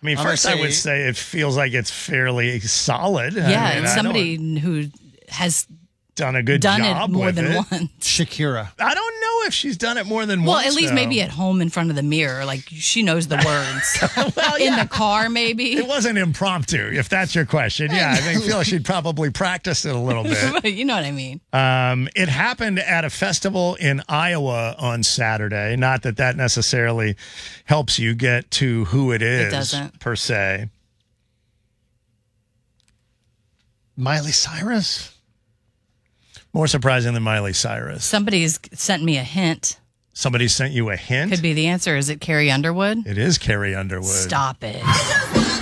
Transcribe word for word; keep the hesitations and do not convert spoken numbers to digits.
I mean, I'm first gonna I would say- say it feels like it's fairly solid. Yeah, I mean, and I somebody know who has done a good done job it more with than it. once. Shakira. I don't know if she's done it more than Well, once. at least though. maybe at home in front of the mirror. Like, she knows the words. Well, In yeah. the car, maybe. It wasn't impromptu, if that's your question. Yeah, I think feel she'd probably practiced it a little bit. You know what I mean. Um, it happened at a festival in Iowa on Saturday. Not that that necessarily helps you get to who it is, doesn't. per se. Miley Cyrus? More surprising than Miley Cyrus. Somebody's sent me a hint. Somebody sent you a hint? Could be the answer. Is it Carrie Underwood? It is Carrie Underwood. Stop it.